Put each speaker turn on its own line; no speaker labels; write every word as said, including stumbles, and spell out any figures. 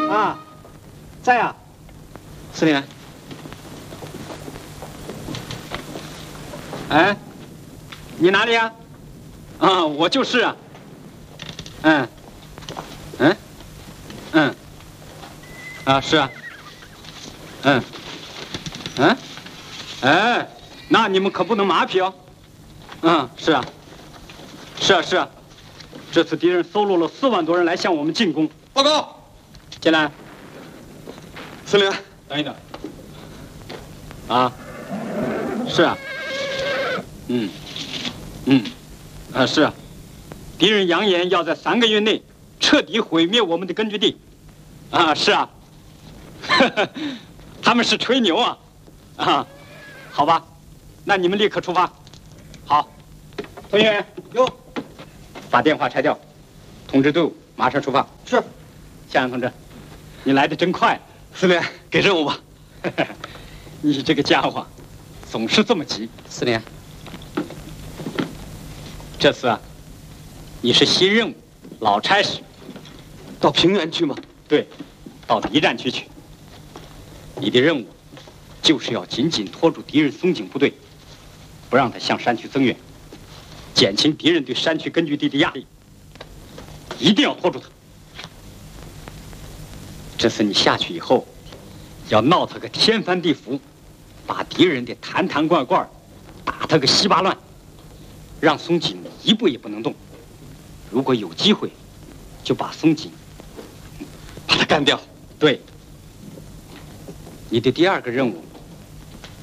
啊，在啊，
司令。哎，你哪里呀？啊，我就是啊。嗯，嗯，嗯，啊，是啊。嗯，嗯，哎，那你们可不能马屁哦。嗯，是啊，是啊，是啊。这次敌人搜罗了四万多人来向我们进攻。
报告，
进来。
司令，
等一等。啊，是啊。嗯，嗯，啊，是啊。敌人扬言要在三个月内彻底毁灭我们的根据地。啊，是啊。他们是吹牛啊。啊，好吧，那你们立刻出发。好，同学，
有，
把电话拆掉，通知队伍马上出发。
是。
向阳同志，你来的真快。
司令，给任务吧。
你这个家伙，总是这么急。
司令，
这次啊，你是新任务，老差事。
到平原去吗？
对，到敌占区去。你的任务就是要紧紧拖住敌人松井部队，不让他向山区增援，减轻敌人对山区根据地的压力。一定要拖住他。这次你下去以后，要闹他个天翻地覆，把敌人的坛坛罐罐打他个稀巴烂，让松井一步也不能动。如果有机会，就把松井
把他干掉。
对。你的第二个任务